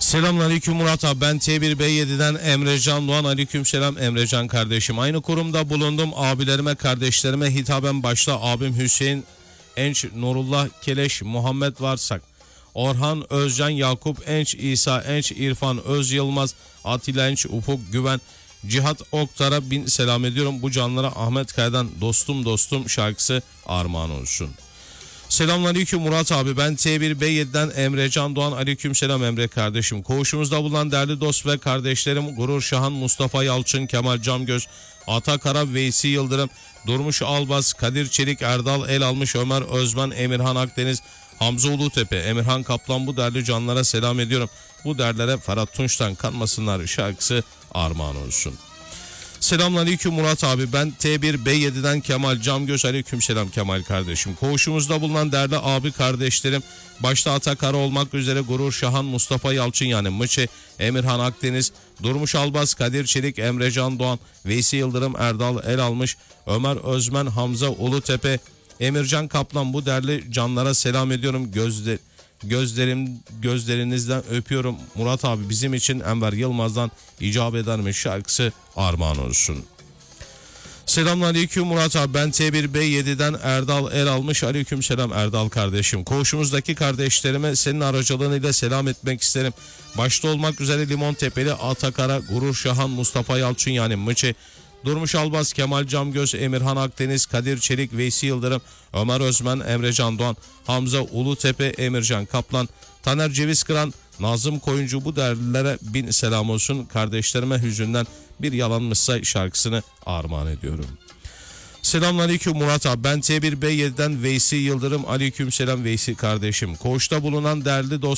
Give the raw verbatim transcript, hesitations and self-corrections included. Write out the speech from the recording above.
Selamünaleyküm Murat abi, ben T bir B yedi'den Emrecan Doğan. Aleykümselam Emrecan kardeşim. Aynı kurumda bulundum. Abilerime, kardeşlerime hitaben başta abim Hüseyin Enç, Nurullah Keleş, Muhammed Varsak, Orhan Özcan, Yakup Enç, İsa Enç, İrfan Öz Yılmaz, Atilla Enç, Ufuk Güven, Cihat Oktar'a bin selam ediyorum. Bu canlara Ahmet Kaya'dan dostum dostum şarkısı armağan olsun. Selamünaleyküm Murat abi, ben T bir B yedi'den Emrecan Doğan. Aleykümselam Emre kardeşim. Koğuşumuzda bulunan değerli dost ve kardeşlerim Gurur Şahan, Mustafa Yalçın, Kemal Camgöz, Ata Kara, Veysi Yıldırım, Durmuş Albaz, Kadir Çelik, Erdal El Almış, Ömer Özmen, Emirhan Akdeniz, Hamza Ulutepe, Emirhan Kaplan, bu değerli canlara selam ediyorum. Bu değerlere Ferhat Tunç'tan Kanmasınlar şarkısı armağan olsun. Selamünaleyküm Murat abi, ben T bir B yedi'den Kemal Camgöz. Aleykümselam Kemal kardeşim. Koğuşumuzda bulunan değerli abi kardeşlerim başta Atakara olmak üzere Gurur Şahan, Mustafa Yalçın yani Mıçı, Emirhan Akdeniz, Durmuş Albaz, Kadir Çelik, Emrecan Doğan, Veysi Yıldırım, Erdal El Almış, Ömer Özmen, Hamza Ulutepe, Emircan Kaplan, bu değerli canlara selam ediyorum. Gözde Gözlerim gözlerinizden öpüyorum Murat abi, bizim için Enver Yılmaz'dan icap edermiş şarkısı armağan olsun. Selamünaleyküm Murat abi, ben T bir B yedi'den Erdal El Almış. Aleykümselam Erdal kardeşim. Koğuşumuzdaki kardeşlerime senin aracılığıyla selam etmek isterim. Başta olmak üzere Limon Tepeli, Atakara, Gurur Şahan, Mustafa Yalçın yani Mıçı, Durmuş Albaz, Kemal Camgöz, Emirhan Akdeniz, Kadir Çelik, Veysi Yıldırım, Ömer Özmen, Emrecan Doğan, Hamza Ulutepe, Emircan Kaplan, Taner Ceviz Kıran, Nazım Koyuncu, bu değerlilere bin selam olsun. Kardeşlerime hüzünden bir yalanmışsa şarkısını armağan ediyorum. Selamünaleyküm Murat abi, ben T bir B yedi'den Veysi Yıldırım. Aleykümselam Veysi kardeşim. Koğuşta bulunan değerli dost